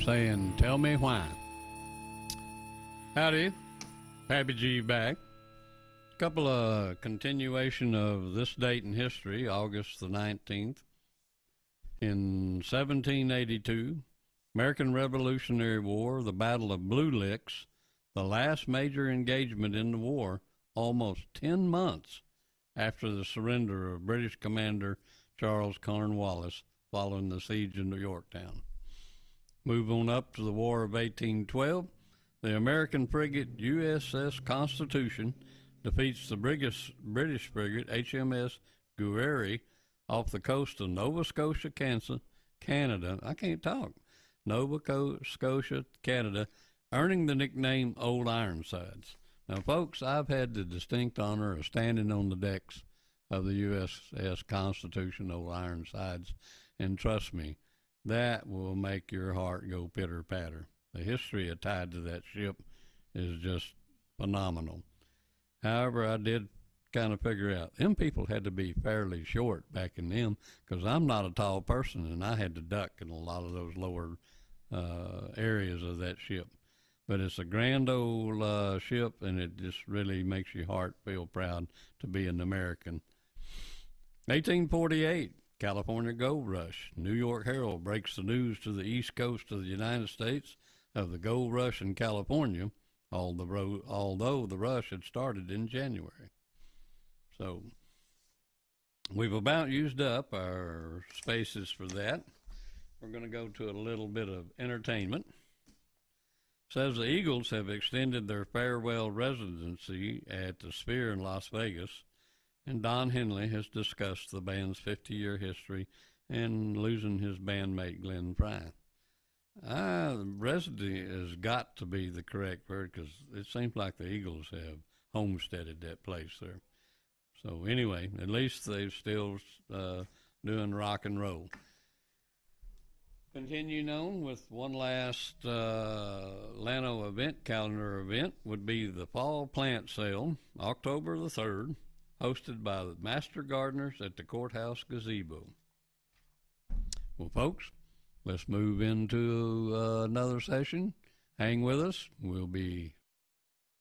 saying, "Tell me why." Howdy, Pappy G back. Couple of continuation of this date in history, August the 19th. In 1782, American Revolutionary War, the Battle of Blue Licks, the last major engagement in the war, almost 10 months after the surrender of British commander Charles Cornwallis following the siege of Yorktown. Move on up to the War of 1812. The American frigate USS Constitution defeats the British frigate HMS Guerriere off the coast of Nova Scotia, Canada. I can't talk. Nova Scotia, Canada, earning the nickname Old Ironsides. Now, folks, I've had the distinct honor of standing on the decks of the USS Constitution, Old Ironsides, and trust me, that will make your heart go pitter-patter. The history tied to that ship is just phenomenal. However, I did kind of figure out them people had to be fairly short back in them, because I'm not a tall person, and I had to duck in a lot of those lower areas of that ship. But it's a grand old ship, and it just really makes your heart feel proud to be an American. 1848, California Gold Rush. New York Herald breaks the news to the East Coast of the United States of the gold rush in California, although the rush had started in January. So we've about used up our spaces for that. We're going to go to a little bit of entertainment. Says the Eagles have extended their farewell residency at the Sphere in Las Vegas, and Don Henley has discussed the band's 50-year history and losing his bandmate Glenn Frey. Residency has got to be the correct word, because it seems like the Eagles have homesteaded that place there. So anyway, at least they're still doing rock and roll. Continuing on with one last Llano event, calendar event, would be the Fall Plant Sale, October the 3rd, hosted by the Master Gardeners at the Courthouse Gazebo. Well, folks, let's move into another session. Hang with us. We'll be